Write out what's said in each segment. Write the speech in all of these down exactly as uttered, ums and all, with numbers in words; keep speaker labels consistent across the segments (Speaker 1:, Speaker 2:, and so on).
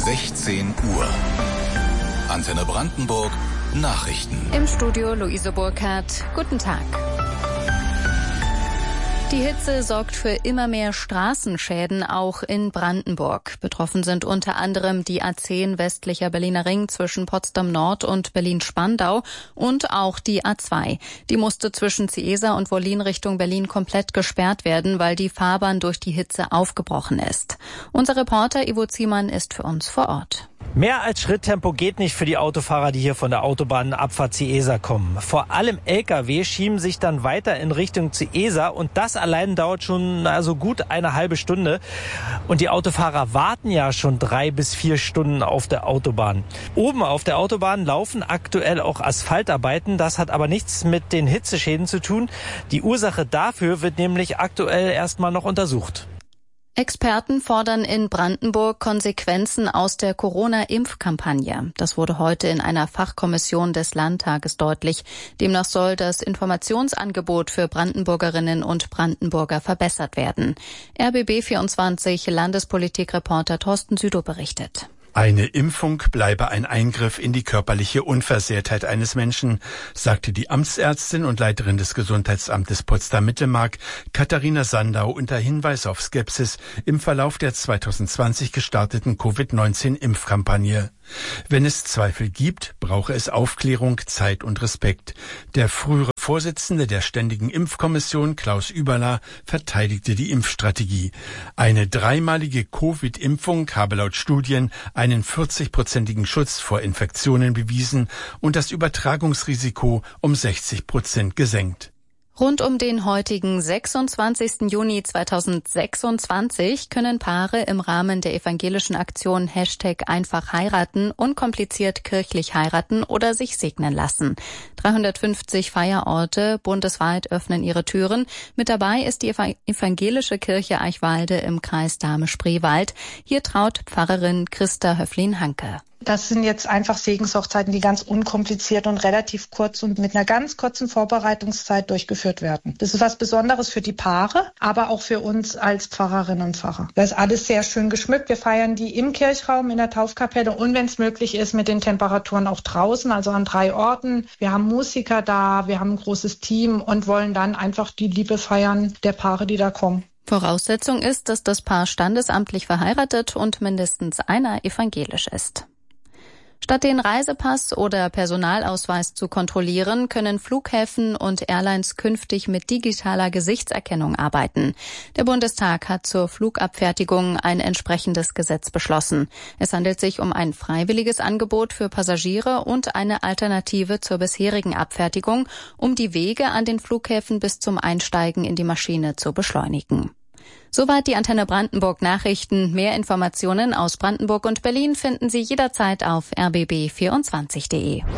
Speaker 1: sechzehn Uhr. Antenne Brandenburg, Nachrichten.
Speaker 2: Im Studio Luise Burkhardt. Guten Tag. Die Hitze sorgt für immer mehr Straßenschäden, auch in Brandenburg. Betroffen sind unter anderem die A zehn westlicher Berliner Ring zwischen Potsdam Nord und Berlin-Spandau und auch die A zwei. Die musste zwischen Ciesa und Wollin Richtung Berlin komplett gesperrt werden, weil die Fahrbahn durch die Hitze aufgebrochen ist. Unser Reporter Ivo Ziemann ist für uns vor Ort.
Speaker 3: Mehr als Schritttempo geht nicht für die Autofahrer, die hier von der Autobahnabfahrt Ciesa kommen. Vor allem L K W schieben sich dann weiter in Richtung Ciesa und das allein dauert schon also gut eine halbe Stunde. Und die Autofahrer warten ja schon drei bis vier Stunden auf der Autobahn. Oben auf der Autobahn laufen aktuell auch Asphaltarbeiten. Das hat aber nichts mit den Hitzeschäden zu tun. Die Ursache dafür wird nämlich aktuell erstmal noch untersucht.
Speaker 2: Experten fordern in Brandenburg Konsequenzen aus der Corona-Impfkampagne. Das wurde heute in einer Fachkommission des Landtages deutlich. Demnach soll das Informationsangebot für Brandenburgerinnen und Brandenburger verbessert werden. R B B vierundzwanzig Landespolitikreporter Thorsten Südow berichtet.
Speaker 4: Eine Impfung bleibe ein Eingriff in die körperliche Unversehrtheit eines Menschen, sagte die Amtsärztin und Leiterin des Gesundheitsamtes Potsdam-Mittelmark, Katharina Sandau, unter Hinweis auf Skepsis im Verlauf der zwanzig zwanzig gestarteten Covid neunzehn Impfkampagne. Wenn es Zweifel gibt, brauche es Aufklärung, Zeit und Respekt. Der frühere Vorsitzende der Ständigen Impfkommission, Klaus Überler, verteidigte die Impfstrategie. Eine dreimalige Covid-Impfung habe laut Studien einen vierzigprozentigen Schutz vor Infektionen bewiesen und das Übertragungsrisiko um sechzig Prozent gesenkt.
Speaker 2: Rund um den heutigen sechsundzwanzigsten Juni zweitausendsechsundzwanzig können Paare im Rahmen der evangelischen Aktion Hashtag einfach heiraten unkompliziert kirchlich heiraten oder sich segnen lassen. dreihundertfünfzig Feierorte bundesweit öffnen ihre Türen. Mit dabei ist die evangelische Kirche Eichwalde im Kreis Dahme-Spreewald. Hier traut Pfarrerin Christa Höflin-Hanke.
Speaker 5: Das sind jetzt einfach Segenshochzeiten, die ganz unkompliziert und relativ kurz und mit einer ganz kurzen Vorbereitungszeit durchgeführt werden. Das ist was Besonderes für die Paare, aber auch für uns als Pfarrerinnen und Pfarrer. Das ist alles sehr schön geschmückt. Wir feiern die im Kirchraum, in der Taufkapelle und wenn es möglich ist, mit den Temperaturen auch draußen, also an drei Orten. Wir haben Musiker da, wir haben ein großes Team und wollen dann einfach die Liebe feiern der Paare, die da kommen.
Speaker 2: Voraussetzung ist, dass das Paar standesamtlich verheiratet und mindestens einer evangelisch ist. Statt den Reisepass oder Personalausweis zu kontrollieren, können Flughäfen und Airlines künftig mit digitaler Gesichtserkennung arbeiten. Der Bundestag hat zur Flugabfertigung ein entsprechendes Gesetz beschlossen. Es handelt sich um ein freiwilliges Angebot für Passagiere und eine Alternative zur bisherigen Abfertigung, um die Wege an den Flughäfen bis zum Einsteigen in die Maschine zu beschleunigen. Soweit die Antenne Brandenburg Nachrichten. Mehr Informationen aus Brandenburg und Berlin finden Sie jederzeit auf r b b vierundzwanzig punkt de.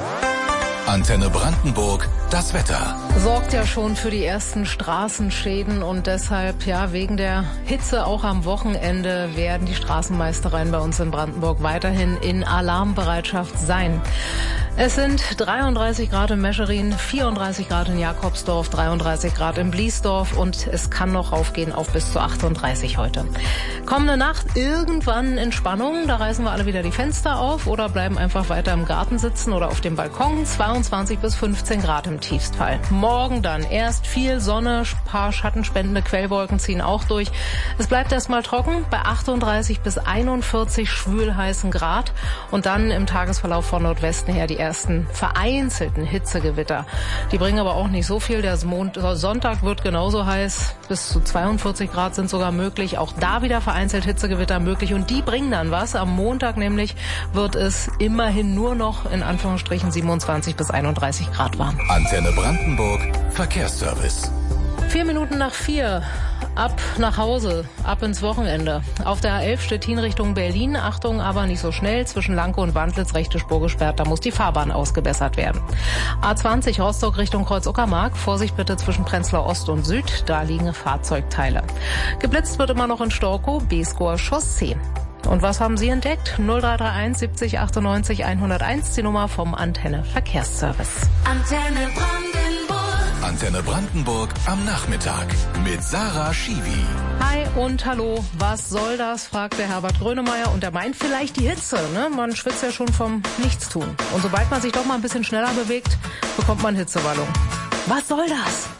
Speaker 1: Antenne Brandenburg, das Wetter.
Speaker 6: Sorgt ja schon für die ersten Straßenschäden und deshalb, ja, wegen der Hitze auch am Wochenende werden die Straßenmeistereien bei uns in Brandenburg weiterhin in Alarmbereitschaft sein. Es sind dreiunddreißig Grad in Meschering, vierunddreißig Grad in Jakobsdorf, dreiunddreißig Grad in Bliesdorf und es kann noch raufgehen auf bis zu achtunddreißig heute. Kommende Nacht irgendwann Entspannung, da reißen wir alle wieder die Fenster auf oder bleiben einfach weiter im Garten sitzen oder auf dem Balkon. zweiundzwanzig bis fünfzehn Grad im Tiefstfall. Morgen dann erst viel Sonne, paar schattenspendende Quellwolken ziehen auch durch. Es bleibt erstmal trocken bei achtunddreißig bis einundvierzig schwülheißen Grad und dann im Tagesverlauf von Nordwesten her die ersten vereinzelten Hitzegewitter. Die bringen aber auch nicht so viel. Der Sonntag wird genauso heiß. Bis zu zweiundvierzig Grad sind sogar möglich. Auch da wieder vereinzelt Hitzegewitter möglich und die bringen dann was. Am Montag nämlich wird es immerhin nur noch in Anführungsstrichen siebenundzwanzig bis einunddreißig Grad warm.
Speaker 1: Antenne Brandenburg, Verkehrsservice.
Speaker 6: Vier Minuten nach vier. Ab nach Hause, ab ins Wochenende. Auf der A elf Stettin Richtung Berlin. Achtung, aber nicht so schnell. Zwischen Lanke und Wandlitz rechte Spur gesperrt. Da muss die Fahrbahn ausgebessert werden. A zwanzig Rostock Richtung Kreuz-Uckermark. Vorsicht bitte zwischen Prenzlau Ost und Süd. Da liegen Fahrzeugteile. Geblitzt wird immer noch in Storkow, Beeskower Chaussee. Und was haben Sie entdeckt? null drei drei eins siebzig achtundneunzig hunderteins, die Nummer vom Antenne Verkehrsservice.
Speaker 7: Antenne Brandenburg.
Speaker 1: Antenne Brandenburg am Nachmittag mit Sarah Schiwi.
Speaker 6: Hi und hallo, was soll das, fragt der Herbert Grönemeyer und er meint vielleicht die Hitze, ne? Man schwitzt ja schon vom Nichtstun. Und sobald man sich doch mal ein bisschen schneller bewegt, bekommt man Hitzewallung. Was soll das?